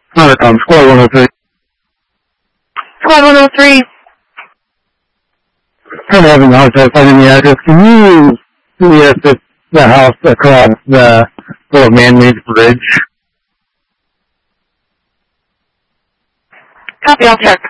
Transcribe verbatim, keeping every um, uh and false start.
Honeycomb, Squad one oh three. Squad one oh three. I'm having a hard time finding the address. Can you see if it's the house across the little man-made bridge? Copy, I'll check.